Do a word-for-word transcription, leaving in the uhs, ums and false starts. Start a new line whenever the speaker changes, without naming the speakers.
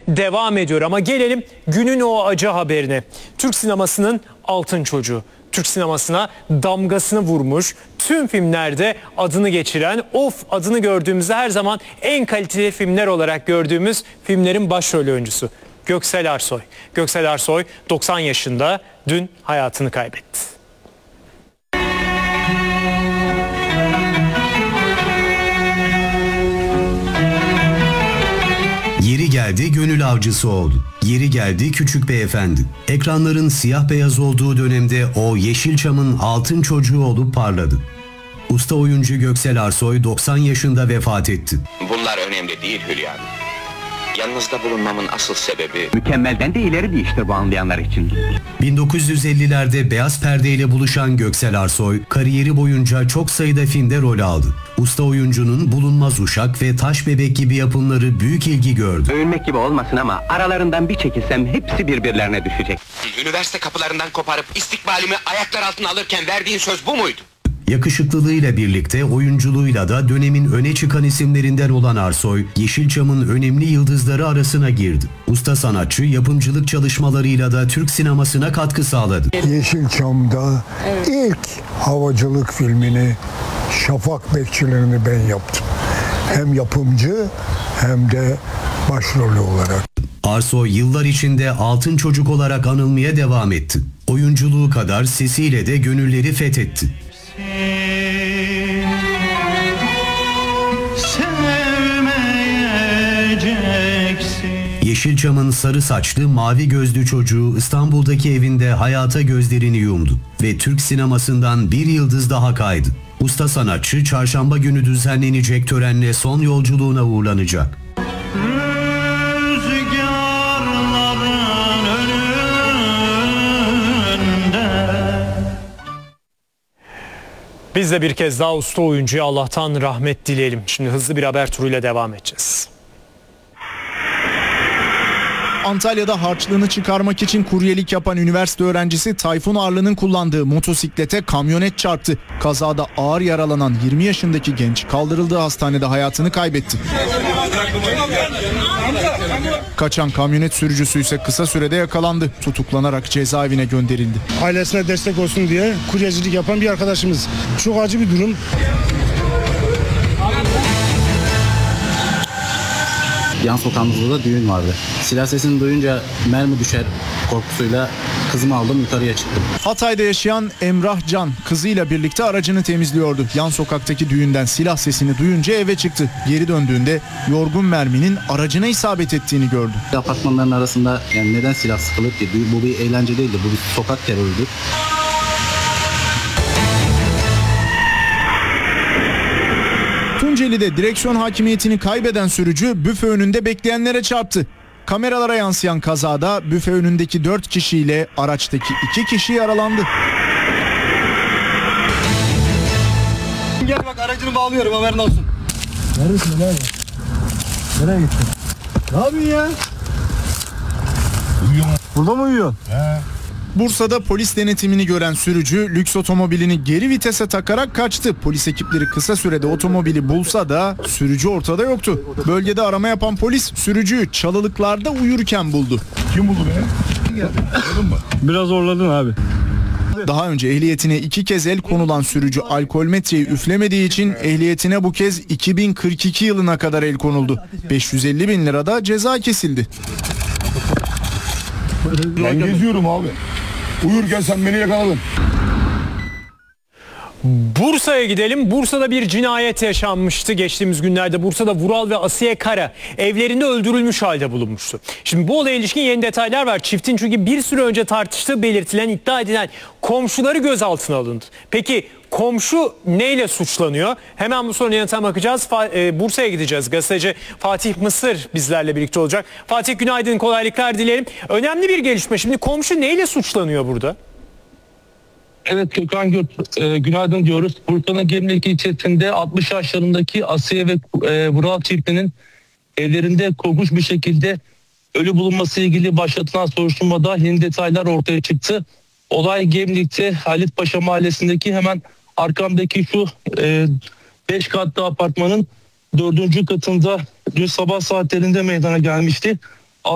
devam ediyor. Ama gelelim günün o acı haberine. Türk sinemasının altın çocuğu. Türk sinemasına damgasını vurmuş, tüm filmlerde adını geçiren, of adını gördüğümüzde her zaman en kaliteli filmler olarak gördüğümüz filmlerin başrol oyuncusu Göksel Arsoy. Göksel Arsoy doksan yaşında dün hayatını kaybetti.
Yeri geldi gönül avcısı oldu. Yeri geldi küçük beyefendi. Ekranların siyah beyaz olduğu dönemde o Yeşilçam'ın altın çocuğu olup parladı. Usta oyuncu Göksel Arsoy doksan yaşında vefat etti.
Bunlar önemli değil Hülya Hanım. Yanınızda bulunmamın asıl sebebi...
Mükemmelden de ileri bir iştir bu anlayanlar için.
bin dokuz yüz ellilerde beyaz perdeyle buluşan Göksel Arsoy, kariyeri boyunca çok sayıda filmde rol aldı. Usta oyuncunun Bulunmaz Uşak ve Taş Bebek gibi yapımları büyük ilgi gördü.
Övünmek gibi olmasın ama aralarından bir çekilsem hepsi birbirlerine düşecek.
Üniversite kapılarından koparıp istikbalimi ayaklar altına alırken verdiğin söz bu muydu?
Yakışıklılığıyla birlikte oyunculuğuyla da dönemin öne çıkan isimlerinden olan Arsoy, Yeşilçam'ın önemli yıldızları arasına girdi. Usta sanatçı yapımcılık çalışmalarıyla da Türk sinemasına katkı sağladı.
Yeşilçam'da evet. ilk havacılık filmini, Şafak Bekçilerini ben yaptım. Hem yapımcı hem de başrolü olarak.
Arsoy yıllar içinde altın çocuk olarak anılmaya devam etti. Oyunculuğu kadar sesiyle de gönülleri fethetti. Yeşilçam'ın sarı saçlı, mavi gözlü çocuğu İstanbul'daki evinde hayata gözlerini yumdu ve Türk sinemasından bir yıldız daha kaydı. Usta sanatçı çarşamba günü düzenlenecek törenle son yolculuğuna uğurlanacak.
Biz de bir kez daha usta oyuncuya Allah'tan rahmet dileyelim. Şimdi hızlı bir haber turuyla devam edeceğiz.
Antalya'da harçlığını çıkarmak için kuryelik yapan üniversite öğrencisi Tayfun Arlı'nın kullandığı motosiklete kamyonet çarptı. Kazada ağır yaralanan yirmi yaşındaki genç kaldırıldığı hastanede hayatını kaybetti. Kaçan kamyonet sürücüsü ise kısa sürede yakalandı. Tutuklanarak cezaevine gönderildi.
Ailesine destek olsun diye kuryecilik yapan bir arkadaşımız. Çok acı bir durum.
Yan sokağımızda da düğün vardı. Silah sesini duyunca mermi düşer korkusuyla kızımı aldım, yukarıya çıktım.
Hatay'da yaşayan Emrah Can kızıyla birlikte aracını temizliyordu. Yan sokaktaki düğünden silah sesini duyunca eve çıktı. Geri döndüğünde yorgun merminin aracına isabet ettiğini gördü.
Apartmanların arasında yani neden silah sıkılır ki? Bu bir eğlence değildi, bu bir sokak terörüydü.
Tunceli'de direksiyon hakimiyetini kaybeden sürücü büfe önünde bekleyenlere çarptı. Kameralara yansıyan kazada büfe önündeki dört kişiyle araçtaki iki kişi yaralandı.
Gel bak aracını bağlıyorum, haberin olsun.
Neredesin abi? Nereye gittin? Ne yapıyorsun ya?
Uyuyor mu?
Burada mı uyuyorsun?
He.
Bursa'da polis denetimini gören sürücü lüks otomobilini geri vitese takarak kaçtı. Polis ekipleri kısa sürede otomobili bulsa da sürücü ortada yoktu. Bölgede arama yapan polis sürücüyü Çalılıklar'da uyurken buldu.
Kim buldu beni?
Biraz zorladın abi. Daha önce ehliyetine iki kez el konulan sürücü alkolmetreyi üflemediği için ehliyetine bu kez iki bin kırk iki yılına kadar el konuldu. beş yüz elli bin lirada ceza kesildi.
Ben geziyorum abi. Uyurken sen beni yakaladın.
Bursa'ya gidelim. Bursa'da bir cinayet yaşanmıştı. Geçtiğimiz günlerde Bursa'da Vural ve Asiye Kara evlerinde öldürülmüş halde bulunmuştu. Şimdi bu olaya ilişkin yeni detaylar var. Çiftin çünkü bir süre önce tartıştığı belirtilen, iddia edilen komşuları gözaltına alındı. Peki komşu neyle suçlanıyor? Hemen bu sorunun yanıtına bakacağız. Bursa'ya gideceğiz. Gazeteci Fatih Mısır bizlerle birlikte olacak. Fatih günaydın, kolaylıklar dileyelim. Önemli bir gelişme. Şimdi komşu neyle suçlanıyor burada?
Evet Gökhan Gürt, e, günaydın diyoruz. Bursa'nın Gemlik ilçesinde altmış yaşlarındaki Asiye ve e, Vural çiftinin evlerinde korkunç bir şekilde ölü bulunması ilgili başlatılan soruşturmada yeni detaylar ortaya çıktı. Olay Gemlik'te Halitpaşa mahallesindeki hemen arkamdaki şu beş e, katlı apartmanın dördüncü katında dün sabah saatlerinde meydana gelmişti.